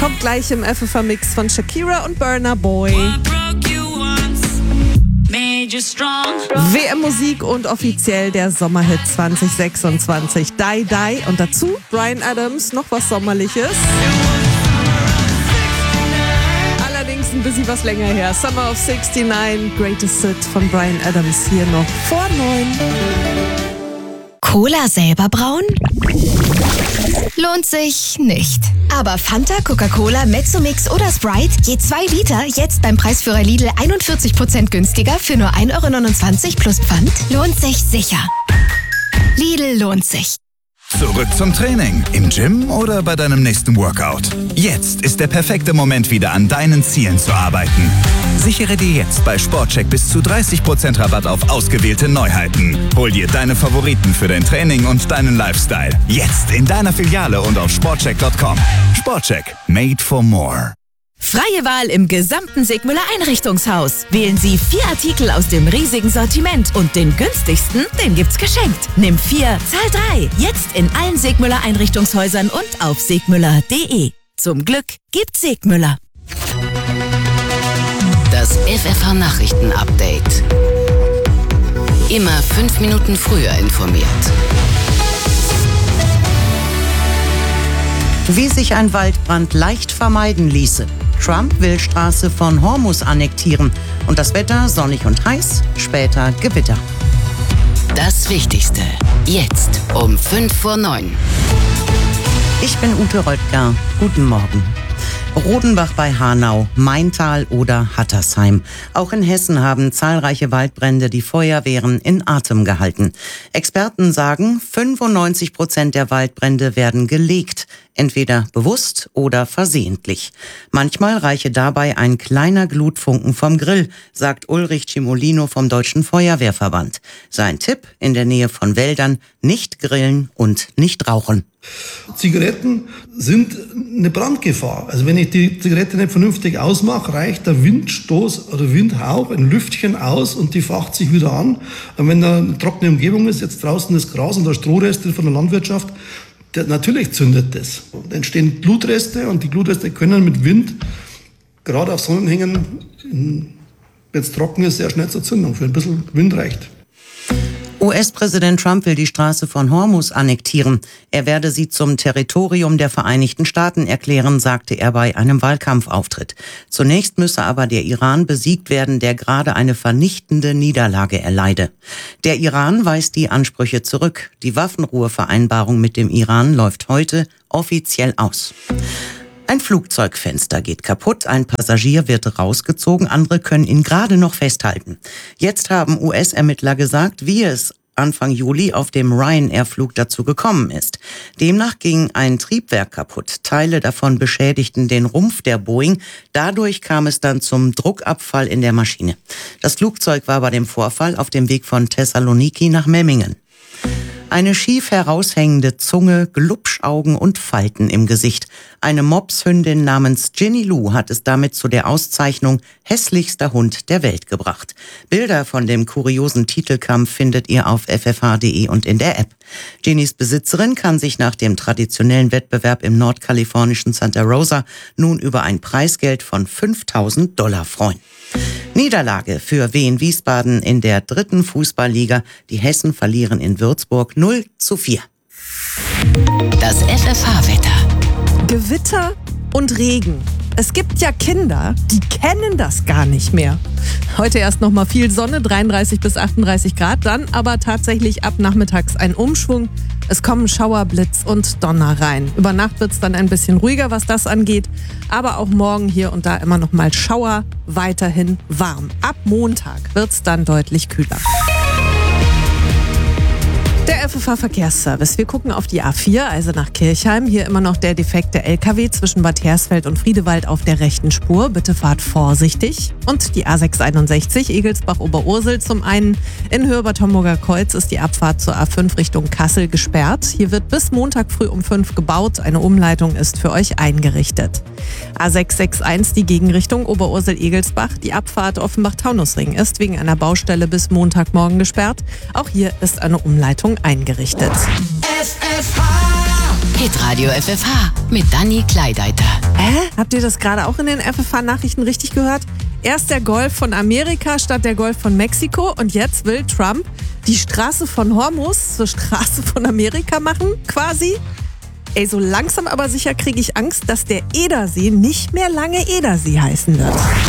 Kommt gleich im FFH-Mix von Shakira und Burna Boy. WM-Musik und offiziell der Sommerhit 2026, Die Die. Und dazu Bryan Adams, noch was Sommerliches. Allerdings ein bisschen was länger her. Summer of 69, Greatest Hit von Bryan Adams hier noch vor 9. Cola selber brauen? Lohnt sich nicht. Aber Fanta, Coca-Cola, Mezzomix oder Sprite, je 2 Liter, jetzt beim Preisführer Lidl 41% günstiger für nur 1,29 € plus Pfand, lohnt sich sicher. Lidl lohnt sich. Zurück zum Training. Im Gym oder bei deinem nächsten Workout. Jetzt ist der perfekte Moment, wieder an deinen Zielen zu arbeiten. Sichere dir jetzt bei Sportcheck bis zu 30% Rabatt auf ausgewählte Neuheiten. Hol dir deine Favoriten für dein Training und deinen Lifestyle. Jetzt in deiner Filiale und auf sportcheck.com. Sportcheck. Made for more. Freie Wahl im gesamten Segmüller Einrichtungshaus. Wählen Sie 4 Artikel aus dem riesigen Sortiment und den günstigsten, den gibt's geschenkt. Nimm 4, zahl 3. Jetzt in allen Segmüller Einrichtungshäusern und auf segmüller.de. Zum Glück gibt's Segmüller. Das FFH-Nachrichten-Update. Immer 5 Minuten früher informiert. Wie sich ein Waldbrand leicht vermeiden ließe. Trump will Straße von Hormuz annektieren. Und das Wetter sonnig und heiß, später Gewitter. Das Wichtigste. Jetzt um 8:55. Ich bin Ute Röttger. Guten Morgen. Rodenbach bei Hanau, Maintal oder Hattersheim. Auch in Hessen haben zahlreiche Waldbrände die Feuerwehren in Atem gehalten. Experten sagen, 95% der Waldbrände werden gelegt, entweder bewusst oder versehentlich. Manchmal reiche dabei ein kleiner Glutfunken vom Grill, sagt Ulrich Cimolino vom Deutschen Feuerwehrverband. Sein Tipp: in der Nähe von Wäldern nicht grillen und nicht rauchen. Zigaretten sind eine Brandgefahr. Also wenn ich die Zigarette nicht vernünftig ausmache, reicht der Windstoß oder Windhauch, ein Lüftchen aus und die facht sich wieder an. Und wenn da eine trockene Umgebung ist, jetzt draußen das Gras und da Strohreste von der Landwirtschaft, natürlich zündet das. Da entstehen Glutreste und die Glutreste können mit Wind, gerade auf Sonnenhängen, wenn es trocken ist, sehr schnell zur Zündung. Für ein bisschen Wind reicht. US-Präsident Trump will die Straße von Hormuz annektieren. Er werde sie zum Territorium der Vereinigten Staaten erklären, sagte er bei einem Wahlkampfauftritt. Zunächst müsse aber der Iran besiegt werden, der gerade eine vernichtende Niederlage erleide. Der Iran weist die Ansprüche zurück. Die Waffenruhevereinbarung mit dem Iran läuft heute offiziell aus. Ein Flugzeugfenster geht kaputt, ein Passagier wird rausgezogen, andere können ihn gerade noch festhalten. Jetzt haben US-Ermittler gesagt, wie es Anfang Juli auf dem Ryanair-Flug dazu gekommen ist. Demnach ging ein Triebwerk kaputt. Teile davon beschädigten den Rumpf der Boeing. Dadurch kam es dann zum Druckabfall in der Maschine. Das Flugzeug war bei dem Vorfall auf dem Weg von Thessaloniki nach Memmingen. Eine schief heraushängende Zunge, Glubschaugen und Falten im Gesicht. Eine Mopshündin namens Ginny Lou hat es damit zu der Auszeichnung hässlichster Hund der Welt gebracht. Bilder von dem kuriosen Titelkampf findet ihr auf ffh.de und in der App. Ginnys Besitzerin kann sich nach dem traditionellen Wettbewerb im nordkalifornischen Santa Rosa nun über ein Preisgeld von $5.000 freuen. Niederlage für Wien Wiesbaden in der 3. Fußballliga. Die Hessen verlieren in Würzburg 0:4. Das FFH-Wetter. Gewitter und Regen. Es gibt ja Kinder, die kennen das gar nicht mehr. Heute erst noch mal viel Sonne, 33 bis 38 Grad, dann aber tatsächlich ab nachmittags ein Umschwung. Es kommen Schauer, Blitz und Donner rein. Über Nacht wird es dann ein bisschen ruhiger, was das angeht. Aber auch morgen hier und da immer noch mal Schauer, weiterhin warm. Ab Montag wird es dann deutlich kühler. Der FFH-Verkehrsservice. Wir gucken auf die A4, also nach Kirchheim. Hier immer noch der defekte LKW zwischen Bad Hersfeld und Friedewald auf der rechten Spur. Bitte fahrt vorsichtig. Und die A661 Egelsbach-Oberursel. Zum einen in Höhe Bad Homburger Kreuz ist die Abfahrt zur A5 Richtung Kassel gesperrt. Hier wird bis Montag früh um 5 gebaut. Eine Umleitung ist für euch eingerichtet. A661 die Gegenrichtung Oberursel-Egelsbach. Die Abfahrt Offenbach-Taunusring ist wegen einer Baustelle bis Montagmorgen gesperrt. Auch hier ist eine Umleitung eingerichtet. FFH Hitradio FFH mit Dani Kleideiter. Habt ihr das gerade auch in den FFH-Nachrichten richtig gehört? Erst der Golf von Amerika statt der Golf von Mexiko und jetzt will Trump die Straße von Hormuz zur Straße von Amerika machen, quasi. Ey, so langsam aber sicher kriege ich Angst, dass der Edersee nicht mehr lange Edersee heißen wird.